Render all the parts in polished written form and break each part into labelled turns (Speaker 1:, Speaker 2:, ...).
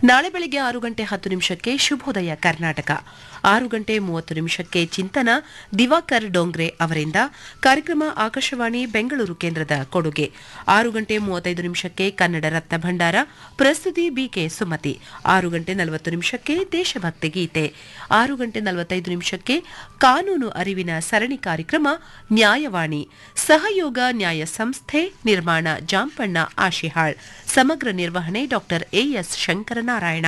Speaker 1: ನಾಳೆ ಬೆಳಿಗ್ಗೆ 6:10 ಶುಭೋದಯ ಕರ್ನಾಟಕ, 6:30 ಚಿಂತನ ದಿವಾಕರ್ ಡೋಂಗ್ರೆ ಅವರಿಂದ. ಕಾರ್ಯಕ್ರಮ ಆಕಾಶವಾಣಿ ಬೆಂಗಳೂರು ಕೇಂದ್ರದ ಕೊಡುಗೆ. 6:35 ಕನ್ನಡ ರತ್ನ ಭಂಡಾರ, ಪ್ರಸ್ತುತಿ ಬಿಕೆ ಸುಮತಿ. 6:40 ದೇಶಭಕ್ತಿ ಗೀತೆ. 6:45 ಕಾನೂನು ಅರಿವಿನ ಸರಣಿ ಕಾರ್ಯಕ್ರಮ ನ್ಯಾಯವಾಣಿ, ಸಹಯೋಗ ನ್ಯಾಯ ಸಂಸ್ಥೆ, ನಿರ್ಮಾಣ ಜಾಂಪಣ್ಣ ಆಶಿಹಾಳ್, ಸಮಗ್ರ ನಿರ್ವಹಣೆ ಡಾ ಎಎಸ್ ಶಂಕರನಾರಾಯಣ.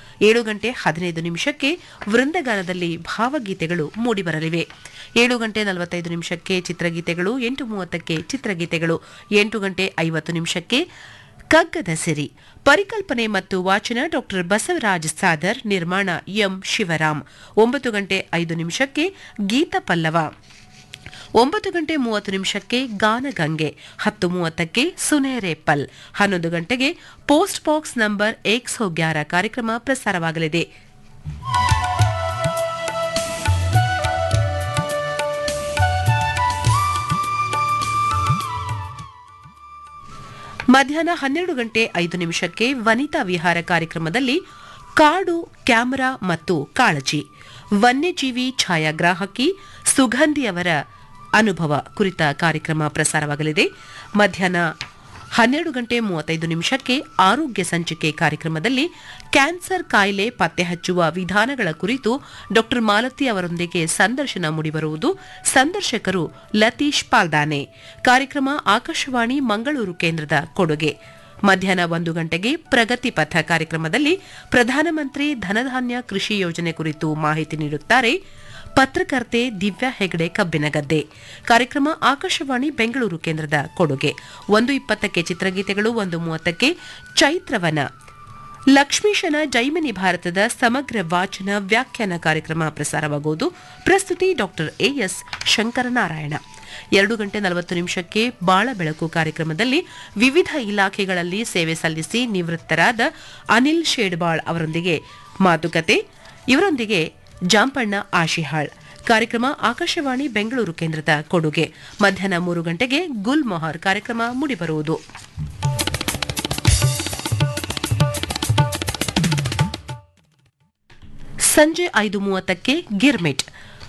Speaker 1: 7:15 ವೃಂದಗಾನದಲ್ಲಿ ಭಾವಗೀತೆಗಳು ಮೂಡಿಬರಲಿವೆ. 7:45 ಚಿತ್ರಗೀತೆಗಳು, 8:30 ಚಿತ್ರಗೀತೆಗಳು, 8:50 ಕಗ್ಗದ ಸಿರಿ, ಪರಿಕಲ್ಪನೆ ಮತ್ತು ವಾಚನ ಡಾ ಬಸವರಾಜ್ ಸಾದರ್, ನಿರ್ಮಾಣ ಎಂ ಶಿವರಾಮ್. 9:05 ಗೀತ ಪಲ್ಲವ, 9:30 ಗಾನಗಂಗೆ, 10:30 ಸುನೇರೆ ಪಲ್, 11 ಗಂಟೆಗೆ ಪೋಸ್ಟ್ ಬಾಕ್ಸ್ ನಂಬರ್ 111 ಕಾರ್ಯಕ್ರಮ ಪ್ರಸಾರವಾಗಲಿದೆ. ಮಧ್ಯಾಹ್ನ 12:05 ವನಿತಾ ವಿಹಾರ ಕಾರ್ಯಕ್ರಮದಲ್ಲಿ ಕಾಡು, ಕ್ಯಾಮರಾ ಮತ್ತು ಕಾಳಜಿ, ವನ್ಯಜೀವಿ ಛಾಯಾಗ್ರಾಹಕಿ ಸುಗಂಧಿ ಅವರ ಅನುಭವ ಕುರಿತ ಕಾರ್ಯಕ್ರಮ ಪ್ರಸಾರವಾಗಲಿದೆ. ಮಧ್ಯಾಹ್ನ 12:35 ಆರೋಗ್ಯ ಸಂಚಿಕೆ ಕಾರ್ಯಕ್ರಮದಲ್ಲಿ ಕ್ಯಾನ್ಸರ್ ಕಾಯಿಲೆ ಪತ್ತೆ ಹಚ್ಚುವ ವಿಧಾನಗಳ ಕುರಿತು ಡಾ ಮಾಲತಿ ಅವರೊಂದಿಗೆ ಸಂದರ್ಶನ ಮೂಡಿಬರುವುದು. ಸಂದರ್ಶಕರು ಲತೀಶ್ ಪಾಲ್ದಾನೆ. ಕಾರ್ಯಕ್ರಮ ಆಕಾಶವಾಣಿ ಮಂಗಳೂರು ಕೇಂದ್ರದ ಕೊಡುಗೆ. ಮಧ್ಯಾಹ್ನ 1 ಗಂಟೆಗೆ ಪ್ರಗತಿ ಪಥ ಕಾರ್ಯಕ್ರಮದಲ್ಲಿ ಪ್ರಧಾನಮಂತ್ರಿ ಧನಧಾನ್ಯ ಕೃಷಿ ಯೋಜನೆ ಕುರಿತು ಮಾಹಿತಿ ನೀಡುತ್ತಾರೆ ಪತ್ರಕರ್ತೆ ದಿವ್ಯಾ ಹೆಗಡೆ ಕಬ್ಬಿನಗದ್ದೆ. ಕಾರ್ಯಕ್ರಮ ಆಕಾಶವಾಣಿ ಬೆಂಗಳೂರು ಕೇಂದ್ರದ ಕೊಡುಗೆ. 1:20 ಚಿತ್ರಗೀತೆಗಳು, 1:30 ಚೈತ್ರವನ, ಲಕ್ಷ್ಮೀಶನ ಜೈಮಿನಿ ಭಾರತದ ಸಮಗ್ರ ವಾಚನ ವ್ಯಾಖ್ಯಾನ ಕಾರ್ಯಕ್ರಮ ಪ್ರಸಾರವಾಗುವುದು. ಪ್ರಸ್ತುತಿ ಡಾ ಎಎಸ್ ಶಂಕರನಾರಾಯಣ. 2:40 ಬಾಳ ಬೆಳಕು ಕಾರ್ಯಕ್ರಮದಲ್ಲಿ ವಿವಿಧ ಇಲಾಖೆಗಳಲ್ಲಿ ಸೇವೆ ಸಲ್ಲಿಸಿ ನಿವೃತ್ತರಾದ ಅನಿಲ್ ಶೇಡ್ಬಾಳ್ ಅವರೊಂದಿಗೆ ಮಾತುಕತೆ. ಇವರೊಂದಿಗೆ ಜಾಂಪಣ್ಣ ಆಶಿಹಾಳ್. ಕಾರ್ಯಕ್ರಮ ಆಕಾಶವಾಣಿ ಬೆಂಗಳೂರು ಕೇಂದ್ರದ ಕೊಡುಗೆ. ಮಧ್ಯಾಹ್ನ 3 ಗಂಟೆಗೆ ಗುಲ್ ಮೊಹರ್ ಕಾರ್ಯಕ್ರಮ ಮೂಡಿಬರುವುದು. ಸಂಜೆ 5:30 ಗಿರ್ಮಿಟ್.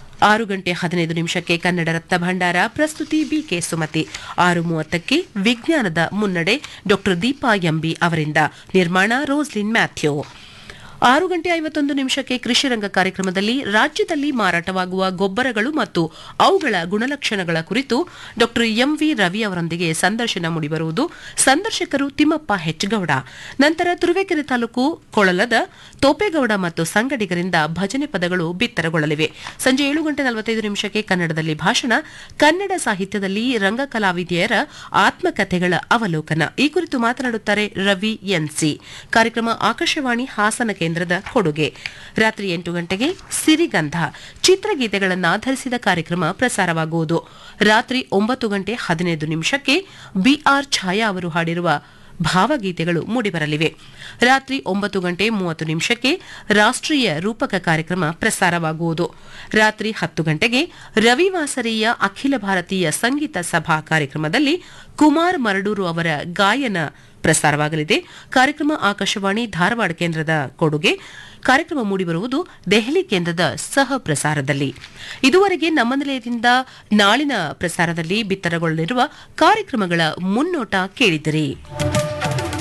Speaker 1: 6:15 ಕನ್ನಡ ರತ್ನ ಭಂಡಾರ, ಪ್ರಸ್ತುತಿ ಬಿಕೆ ಸುಮತಿ. 6:30 ವಿಜ್ಞಾನದ ಮುನ್ನಡೆ ಡಾ ದೀಪಾ ಎಂಬಿ ಅವರಿಂದ, ನಿರ್ಮಾಣ ರೋಸ್ಲಿನ್ ಮ್ಯಾಥ್ಯೂ. 6:51 ಕೃಷಿರಂಗ ಕಾರ್ಯಕ್ರಮದಲ್ಲಿ ರಾಜ್ಯದಲ್ಲಿ ಮಾರಾಟವಾಗುವ ಗೊಬ್ಬರಗಳು ಮತ್ತು ಅವುಗಳ ಗುಣಲಕ್ಷಣಗಳ ಕುರಿತು ಡಾ ಎಂವಿ ರವಿ ಅವರೊಂದಿಗೆ ಸಂದರ್ಶನ ಮೂಡಿಬರುವುದು. ಸಂದರ್ಶಕರು ತಿಮ್ಮಪ್ಪ ಹೆಚ್ಗೌಡ. ನಂತರ ತುರುವೇಕೆರೆ ತಾಲೂಕು ಕೊಳಲದ ತೋಪೇಗೌಡ ಮತ್ತು ಸಂಗಡಿಗರಿಂದ ಭಜನೆ ಪದಗಳು ಬಿತ್ತರಗೊಳ್ಳಲಿವೆ. ಸಂಜೆ 7:45 ಕನ್ನಡದಲ್ಲಿ ಭಾಷಣ, ಕನ್ನಡ ಸಾಹಿತ್ಯದಲ್ಲಿ ರಂಗ ಕಲಾವಿದೆಯರ ಆತ್ಮಕಥೆಗಳ ಅವಲೋಕನ. ಈ ಕುರಿತು ಮಾತನಾಡುತ್ತಾರೆ ರವಿ ಎನ್ಸಿ. ಕಾರ್ಯಕ್ರಮ ಆಕಾಶವಾಣಿ ಹಾಸನ ಕೇಂದ್ರದ ಕೊಡುಗೆ. ರಾತ್ರಿ 8 ಗಂಟೆಗೆ ಸಿರಿಗಂಧ, ಚಿತ್ರಗೀತೆಗಳನ್ನಾಧರಿಸಿದ ಕಾರ್ಯಕ್ರಮ ಪ್ರಸಾರವಾಗುವುದು. ರಾತ್ರಿ 9:15 ಬಿಆರ್ ಛಾಯಾ ಅವರು ಹಾಡಿರುವ ಭಾವಗೀತೆಗಳು ಮೂಡಿಬರಲಿವೆ. ರಾತ್ರಿ 9:30 ರಾಷ್ಟ್ರೀಯ ರೂಪಕ ಕಾರ್ಯಕ್ರಮ ಪ್ರಸಾರವಾಗುವುದು. ರಾತ್ರಿ 10 ಗಂಟೆಗೆ ರವಿವಾಸರಿಯ ಅಖಿಲ ಭಾರತೀಯ ಸಂಗೀತ ಸಭಾ ಕಾರ್ಯಕ್ರಮದಲ್ಲಿ ಕುಮಾರ್ ಮರಡೂರು ಅವರ ಗಾಯನ ಪ್ರಸಾರವಾಗಲಿದೆ. ಕಾರ್ಯಕ್ರಮ ಆಕಾಶವಾಣಿ ಧಾರವಾಡ ಕೇಂದ್ರದ ಕೊಡುಗೆ. ಕಾರ್ಯಕ್ರಮ ಮೂಡಿಬರುವುದು ದೆಹಲಿ ಕೇಂದ್ರದ ಸಹ ಪ್ರಸಾರದಲ್ಲಿ. ಇದುವರೆಗೆ ನಮ್ಮ ನಿಲಯದಿಂದ ನಾಳಿನ ಪ್ರಸಾರದಲ್ಲಿ ಬಿತ್ತರಗೊಳ್ಳಲಿರುವ ಕಾರ್ಯಕ್ರಮಗಳ ಮುನ್ನೋಟ ಕೇಳಿದಿರಿ.